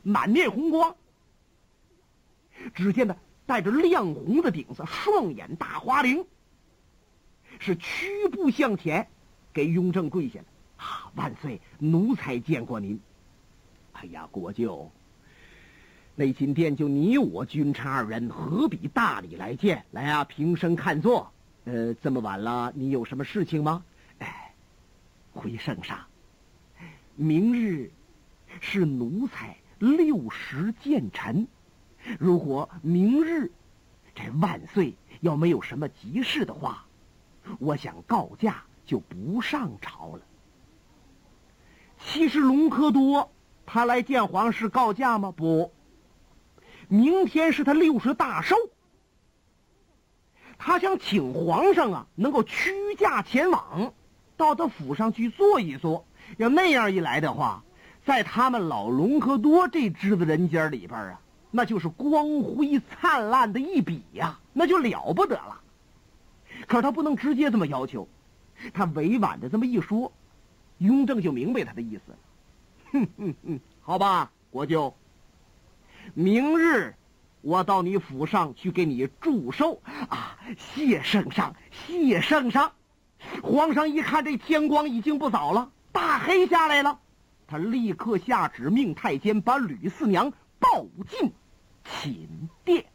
满面红光。只见他带着亮红的顶子，双眼大花翎，是屈步向前，给雍正跪下了。啊，万岁，奴才见过您。哎呀，国舅，内寝殿就你我君臣二人，何必大礼来见？来啊，平身看坐。这么晚了，你有什么事情吗？哎，回圣上，明日是奴才60见臣。如果明日这万岁要没有什么急事的话，我想告假就不上朝了。其实隆科多他来见皇是告假吗？不，明天是他60大寿，他想请皇上啊能够驱驾前往，到他府上去坐一坐。要那样一来的话，在他们老隆科多这支子人家里边啊，那就是光辉灿烂的一笔呀，那就了不得了。可是他不能直接这么要求，他委婉的这么一说，雍正就明白他的意思了。好吧，国舅，明日我到你府上去给你祝寿啊！谢圣上，谢圣上。皇上一看这天光已经不早了，大黑下来了，他立刻下旨命太监把吕四娘抱进寝殿。